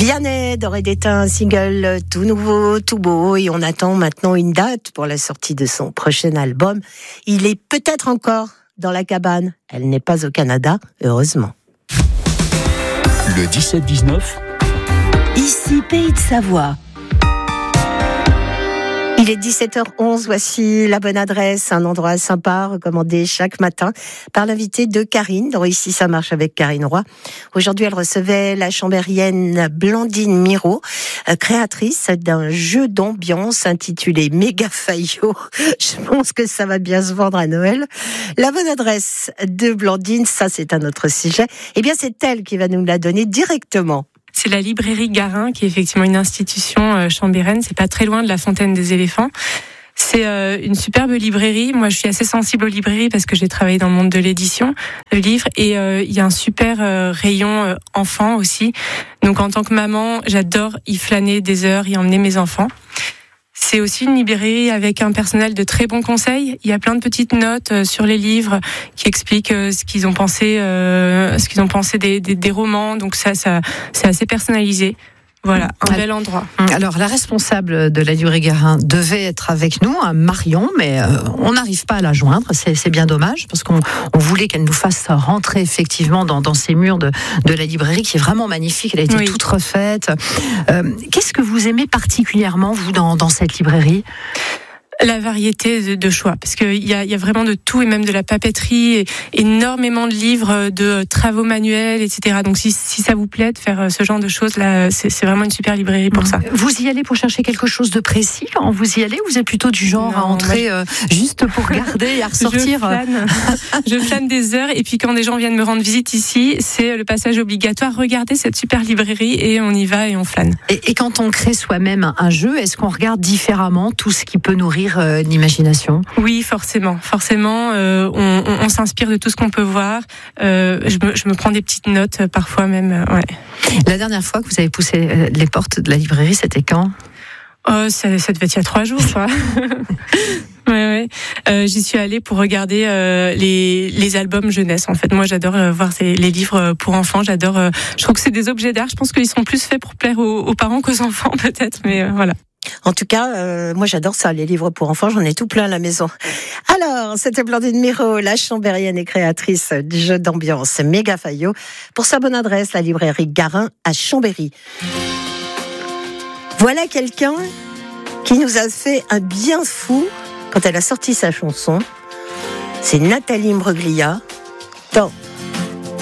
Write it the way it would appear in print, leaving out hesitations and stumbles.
Vianney aurait été un single tout nouveau, tout beau, et on attend maintenant une date pour la sortie de son prochain album. Il est peut-être encore dans la cabane. Elle n'est pas au Canada, heureusement. Le 17-19. Ici, Pays de Savoie. Il est 17h11, voici la bonne adresse, un endroit sympa recommandé chaque matin par l'invité de Karine, dans Ici ça marche avec Karine Roy. Aujourd'hui, elle recevait la chambérienne Blandine Miro, créatrice d'un jeu d'ambiance intitulé Méga Fayot. Je pense que ça va bien se vendre à Noël. La bonne adresse de Blandine, ça c'est un autre sujet. Eh bien, c'est elle qui va nous la donner directement. C'est la librairie Garin, qui est effectivement une institution chambéraine. C'est pas très loin de la Fontaine des Éléphants. C'est une superbe librairie. Moi, je suis assez sensible aux librairies parce que j'ai travaillé dans le monde de l'édition, de livres. Et il y a un super rayon enfants aussi. Donc, en tant que maman, j'adore y flâner des heures, y emmener mes enfants. C'est aussi une librairie avec un personnel de très bons conseils. Il y a plein de petites notes sur les livres qui expliquent ce qu'ils ont pensé, des romans. Donc ça, c'est assez personnalisé. Voilà, un bel endroit. Alors, la responsable de la librairie Garin devait être avec nous, Marion, mais on n'arrive pas à la joindre. C'est bien dommage, parce qu'on voulait qu'elle nous fasse rentrer effectivement dans ces murs de la librairie, qui est vraiment magnifique. Elle a été toute refaite. Qu'est-ce que vous aimez particulièrement, vous, dans cette librairie ? La variété de choix, parce qu'il y a vraiment de tout, et même de la papeterie, et énormément de livres, de travaux manuels, etc. Donc si ça vous plaît de faire ce genre de choses, là, c'est vraiment une super librairie pour ça. Vous y allez pour chercher quelque chose de précis quand vous y allez, ou vous êtes plutôt du genre à entrer juste pour regarder et à ressortir? Je flâne des heures, et puis quand des gens viennent me rendre visite ici, c'est le passage obligatoire. Regardez cette super librairie, et on y va et on flâne. Et quand on crée soi-même un jeu, est-ce qu'on regarde différemment tout ce qui peut nourrir l'imagination? Oui, forcément. On s'inspire de tout ce qu'on peut voir. Je me prends des petites notes parfois même. Ouais. La dernière fois que vous avez poussé les portes de la librairie, c'était quand? Ça devait être il y a 3 jours, quoi. Ouais. J'y suis allée pour regarder les albums jeunesse. En fait, moi, j'adore voir les livres pour enfants. Je trouve que c'est des objets d'art. Je pense qu'ils sont plus faits pour plaire aux parents qu'aux enfants, peut-être. Mais voilà. En tout cas, moi j'adore ça, les livres pour enfants, j'en ai tout plein à la maison. Alors, c'était Blandine Miro, la chambérienne et créatrice du jeu d'ambiance Méga Fayot, pour sa bonne adresse, la librairie Garin à Chambéry. Voilà quelqu'un qui nous a fait un bien fou quand elle a sorti sa chanson. C'est Nathalie Imbruglia dans